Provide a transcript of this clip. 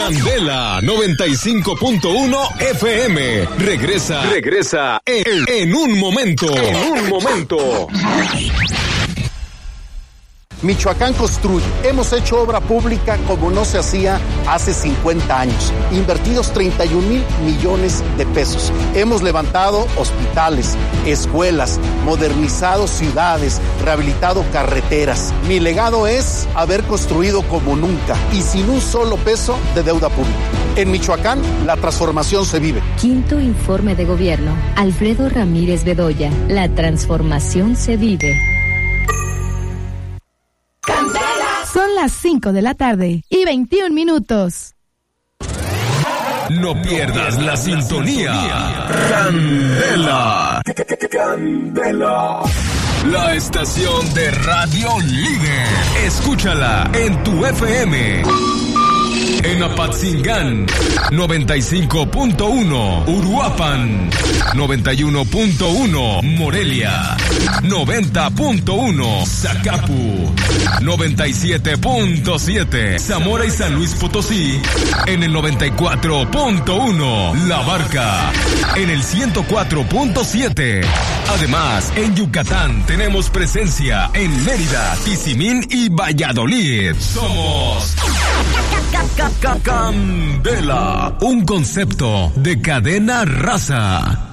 Candela 95.1 FM. Regresa en un momento. Michoacán construye. Hemos hecho obra pública como no se hacía hace 50 años. Invertidos 31,000 millones de pesos. Hemos levantado hospitales, escuelas, modernizado ciudades, rehabilitado carreteras. Mi legado es haber construido como nunca y sin un solo peso de deuda pública. En Michoacán, la transformación se vive. Quinto informe de gobierno. Alfredo Ramírez Bedoya. La transformación se vive. Son las 5 de la tarde y 21 minutos. No pierdas la sintonía. Candela. La estación de radio líder. Escúchala en tu FM. En Apatzingán, 95.1, Uruapan, 91.1, Morelia, 90.1, Zacapu, 97.7, Zamora y San Luis Potosí, en el 94.1, La Barca, en el 104.7. Además, en Yucatán tenemos presencia en Mérida, Tizimín y Valladolid. Somos Candela, un concepto de cadena raza.